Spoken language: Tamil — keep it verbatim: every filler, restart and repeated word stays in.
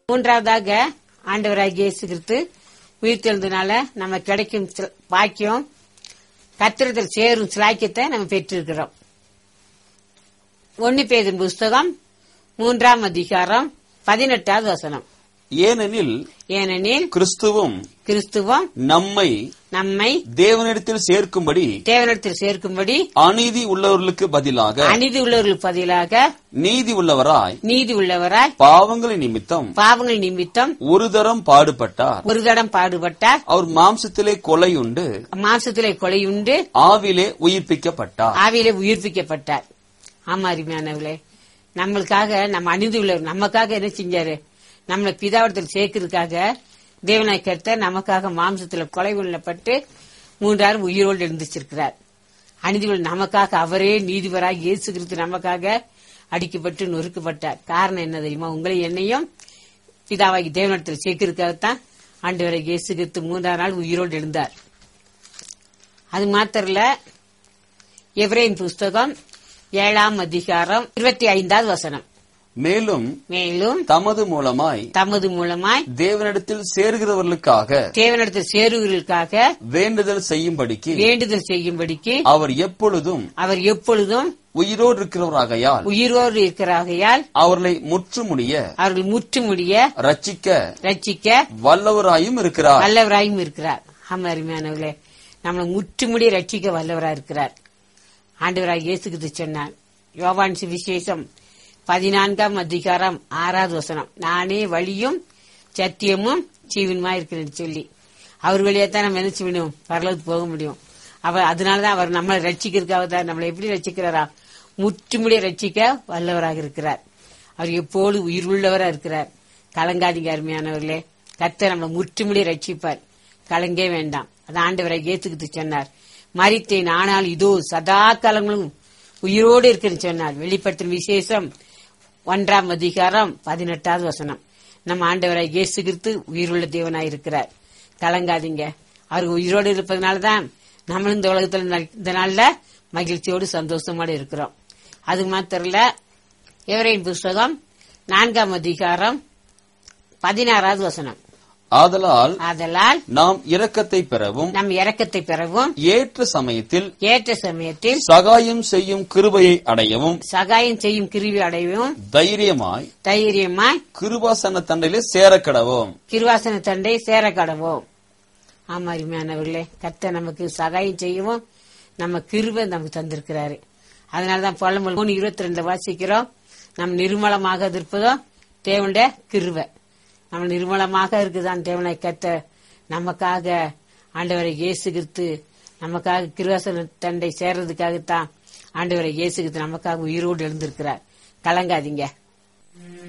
மூன்றாவதாக ஆண்டவராகிய இயேசு கிறிஸ்து உயிர்த்தெழுந்தனால நம்ம கிடைக்கும் பாக்கியம் கர்த்தரிடத்தில் சேரும் சிலாக்கியத்தை நம்ம பெற்றிருக்கிறோம். ஒன்னு பேதுரு புஸ்தகம் மூன்றாம் அதிகாரம் பதினெட்டாவது வசனம். ஏனெனில் ஏனெனில் கிறிஸ்துவும் கிறிஸ்துவும் நம்மை நம்மை தேவனிடத்தில் சேர்க்கும்படி தேவனிடத்தில் சேர்க்கும்படி அநீதி உள்ளவர்களுக்கு பதிலாக அநீதி உள்ளவர்களுக்கு பதிலாக நீதி உள்ளவராய் நீதி உள்ளவராய் பாவங்களின் நிமித்தம் பாவங்கள் நிமித்தம் ஒரு தரம் பாடுபட்டார். ஒரு தடம் பாடுபட்டார். அவர் மாம்சத்திலே கொலையுண்டு மாம்சத்திலே கொலையுண்டு ஆவிலே உயிர்ப்பிக்கப்பட்டார். ஆவிலே உயிர்ப்பிக்கப்பட்டார். ஆமா அருமையானவர்களே, நம்மளுக்காக நம்ம அநீதி உள்ளவர் நமக்காக என்ன செஞ்சாரு? நம்மளை பிதாவிடத்தில் சேர்க்கிறதுக்காக தேவனாய் கர்த்தர் நமக்காக மாம்சத்துல கொலை கொள்ளப்பட்டு மூன்றாயிரம் உயிரோடு எழுந்திருச்சிருக்கிறார். அநீதிகள் நமக்காக அவரே நீதிபராக இயேசு கிறிஸ்து நமக்காக அடிக்கப்பட்டு நொறுக்கப்பட்டார். காரணம் என்ன தெரியுமா? உங்களை என்னையும் பிதாவாகி தேவனிடத்தில் சேர்க்கிறதுக்காகத்தான் ஆண்டவரை இயேசு கிறிஸ்து மூன்றாம் நாள் உயிரோடு எழுந்தார். அது மாத்திரல, எபிரேயர் புஸ்தகம் ஏழாம் அதிகாரம் இருபத்தி ஐந்தாவது வசனம். மேலும் மேலும் தமது மூலமாய் தமது மூலமாய் தேவனிடத்தில் சேருகிறவர்களுக்காக தேவனிடத்தில் சேருகிறவர்களுக்காக வேண்டுதல் செய்யும்படிக்கு வேண்டுதல் செய்யும்படிக்கு அவர் எப்பொழுதும் அவர் எப்பொழுதும் உயிரோடு இருக்கிறவராகையால் உயிரோடு இருக்கிறாகையால் அவர்களை முற்றுமுடிய அவர்கள் முற்றுமுடிய ரட்சிக்க ரட்சிக்க வல்லவராயும் இருக்கிறார் வல்லவராயும் இருக்கிறார். ஆமா அருமையானவர்களே, நம்மளை முற்றுமுடிய ரட்சிக்க வல்லவராய் இருக்கிறார். ஆண்டவராய் இயேசு கிறிஸ்து சொன்னார், யோவான் சுவிசேஷம் பதினான்காம் அதிகாரம் ஆறாவது வசனம், நானே வழியும் சத்தியமும் ஜீவனுமா இருக்கிறேன்னு சொல்லி அவர் வழியாத்தான் நம்ம என்ன செய்யணும்? பரலோகத்துக்கு போக முடியும். அவர் அதனாலதான் அவர் நம்மளை ரட்சிக்கிறதுக்காக தான். நம்மளை எப்படி ரட்சிக்கிறாரா? முற்றுமுடிய ரட்சிக்க வல்லவராக இருக்கிறார். அவர் எப்போது உயிர் உள்ளவராக இருக்கிறார். கலங்காதீங்க அருமையானவர்களே, கர்த்தர் நம்மளை முற்றுமுடிய ரட்சிப்பார். கலங்கே வேண்டாம். அது ஆண்டவரை ஏத்துக்கிட்டு சொன்னார். மரித்தேன், ஆனால் இதோ சதா காலங்களும் உயிரோடு இருக்குன்னு சொன்னார். வெளிப்படுத்தும் விசேஷம் ஒன்றாம் அதிகாரம் பதினெட்டாவது வசனம். நம்ம ஆண்டவரை இயேசு கிறிஸ்து உயிருள்ள தேவனாய் இருக்கிறார். கலங்காதீங்க. அவர் உயிரோடு இருப்பதனாலதான் நம்மளும் இந்த உலகத்துல இந்த நாள்ல மகிழ்ச்சியோடு சந்தோஷமோடு இருக்கிறோம். அது மாத்திரல, எபிரேயர் புஸ்தகம் நான்காம் அதிகாரம் பதினாறாவது வசனம். ஆதலால் ஆதலால் நாம் இரக்கத்தை பெறவும் நம் இரக்கத்தை பெறவும் ஏற்ற சமயத்தில் ஏற்ற சமயத்தில் சகாயம் செய்யும் கிருபையை அடையவும் சகாயம் செய்யும் கிருபை அடையவும் தைரியமாய் தைரியமாய் கிருபாசன தண்டையிலே சேரக்கடவோம் கிருவாசன தண்டை சேர கடவோம். ஆமா அருமையானவர்களே, கர்த்தர் நமக்கு சகாயம் செய்யவும் நம்ம கிருபை நமக்கு தந்திருக்கிறாரு. அதனாலதான் புலம்பல் மூணு இருபத்தி ரெண்டு வாசிக்கிறோம், நம் நிர்மலமாக இருப்பதோ தேவனுடைய கிருபை. நம்ம நிர்மலமாக இருக்குதான் தேவனை கத்த நமக்காக ஆண்டவரை இயேசு கிறிஸ்து நமக்காக கிருவாசன தண்டை சேர்றதுக்காகத்தான் ஆண்டவரை இயேசு கிறிஸ்து நமக்காக உயிரோடு எழுந்திருக்கிறார். கலங்காதீங்க.